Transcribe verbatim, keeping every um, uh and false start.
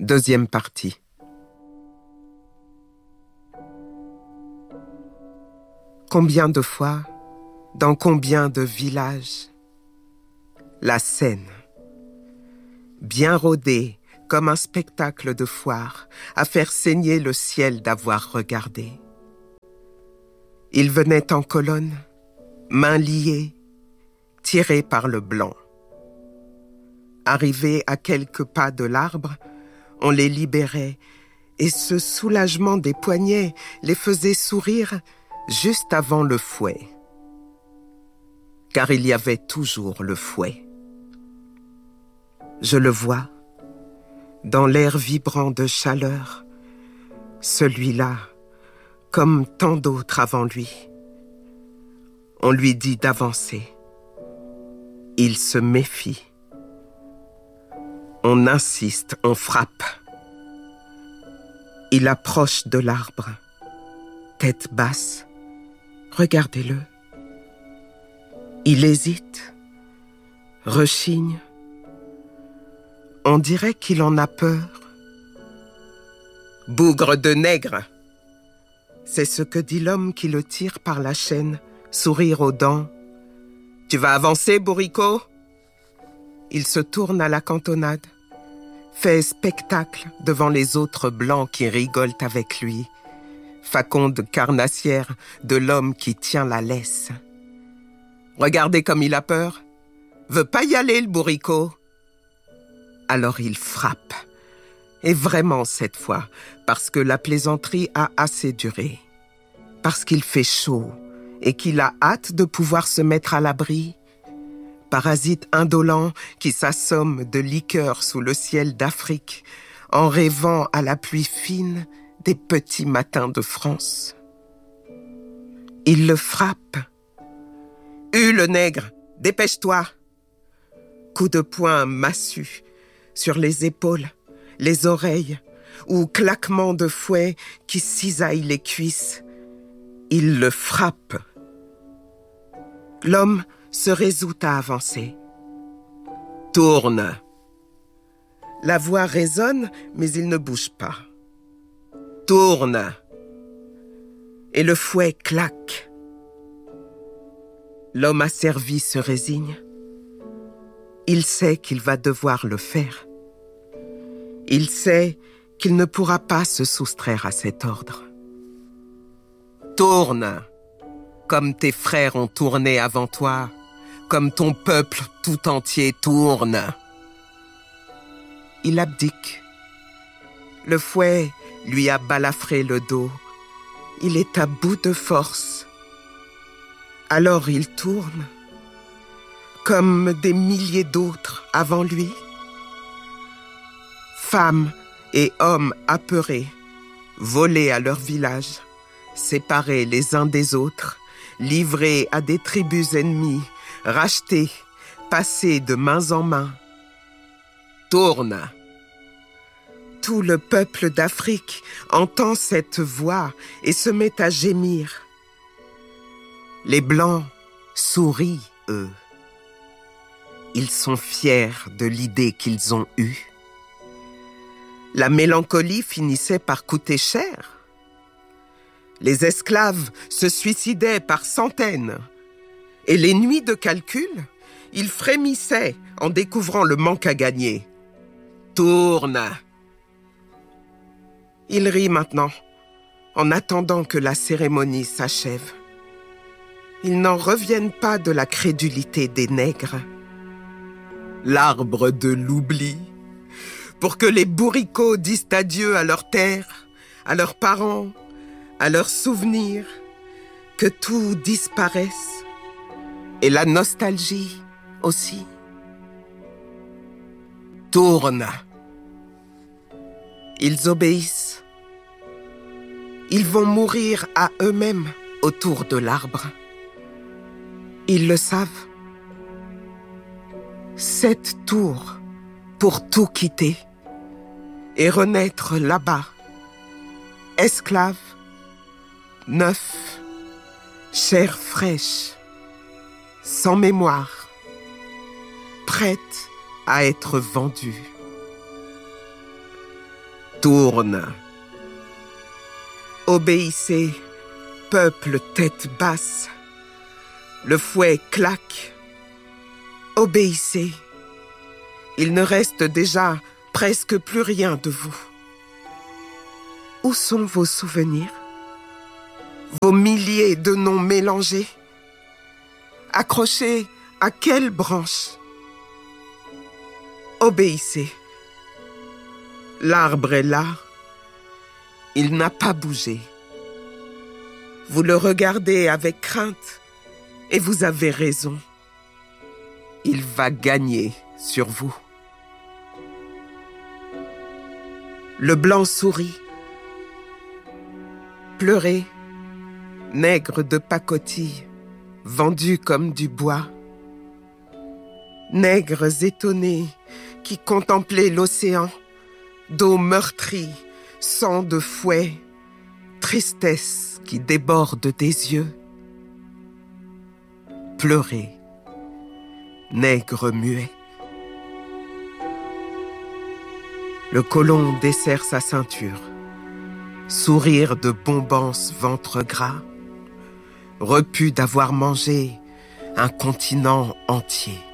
Deuxième partie. Combien de fois, dans combien de villages, la scène, bien rodée comme un spectacle de foire, à faire saigner le ciel d'avoir regardé. Il venait en colonne, mains liées, tirés par le blanc. Arrivés à quelques pas de l'arbre, on les libérait, et ce soulagement des poignets les faisait sourire juste avant le fouet. Car il y avait toujours le fouet. Je le vois, dans l'air vibrant de chaleur, celui-là, comme tant d'autres avant lui. On lui dit d'avancer. Il se méfie. On insiste, on frappe. Il approche de l'arbre, tête basse. Regardez-le. Il hésite, rechigne. On dirait qu'il en a peur. Bougre de nègre. C'est ce que dit l'homme qui le tire par la chaîne, sourire aux dents. Tu vas avancer, bourricot ? Il se tourne à la cantonade, fait spectacle devant les autres blancs qui rigolent avec lui. Faconde carnassière de l'homme qui tient la laisse. Regardez comme il a peur. Veut pas y aller, le bourricot. Alors il frappe. Et vraiment cette fois, parce que la plaisanterie a assez duré. Parce qu'il fait chaud et qu'il a hâte de pouvoir se mettre à l'abri. Parasite indolent qui s'assomme de liqueur sous le ciel d'Afrique, en rêvant à la pluie fine des petits matins de France. Il le frappe. « Hue, le nègre, dépêche-toi !» Coup de poing massu sur les épaules, les oreilles, ou claquement de fouet qui cisaille les cuisses. Il le frappe. L'homme se résout à avancer. « Tourne !» La voix résonne, mais il ne bouge pas. « Tourne !» Et le fouet claque. L'homme asservi se résigne. Il sait qu'il va devoir le faire. Il sait qu'il ne pourra pas se soustraire à cet ordre. « Tourne !» Comme tes frères ont tourné avant toi, comme ton peuple tout entier tourne. Il abdique. Le fouet lui a balafré le dos. Il est à bout de force. Alors il tourne, comme des milliers d'autres avant lui. Femmes et hommes apeurés, volés à leur village, séparés les uns des autres, livrés à des tribus ennemies, rachetés, passés de main en main. Tourne. Tout le peuple d'Afrique entend cette voix et se met à gémir. Les Blancs sourient, eux. Ils sont fiers de l'idée qu'ils ont eue. La mélancolie finissait par coûter cher. Les esclaves se suicidaient par centaines. Et les nuits de calcul, ils frémissaient en découvrant le manque à gagner. Tourne. Ils rient maintenant, en attendant que la cérémonie s'achève. Ils n'en reviennent pas de la crédulité des nègres. L'arbre de l'oubli, pour que les bourricots disent adieu à leur terre, à leurs parents, à leurs souvenirs, que tout disparaisse, et la nostalgie aussi. Tourne. Ils obéissent. Ils vont mourir à eux-mêmes autour de l'arbre. Ils le savent. Sept tours pour tout quitter et renaître là-bas, esclaves, neufs, chair fraîche, sans mémoire, prête à être vendue. tourne. Obéissez, peuple tête basse. Le fouet claque. Obéissez. Il ne reste déjà presque plus rien de vous. Où sont vos souvenirs? Vos milliers de noms mélangés? Accrochés à quelle branche? Obéissez. L'arbre est là. Il n'a pas bougé. Vous le regardez avec crainte et vous avez raison. Il va gagner sur vous. Le blanc sourit. Pleurez, nègre de pacotille, vendu comme du bois. Nègres étonnés qui contemplaient l'océan, d'eau meurtrie, sang de fouet, tristesse qui déborde des yeux. Pleurez, nègre muet. Le colon desserre sa ceinture, sourire de bombance ventre gras, repu d'avoir mangé un continent entier.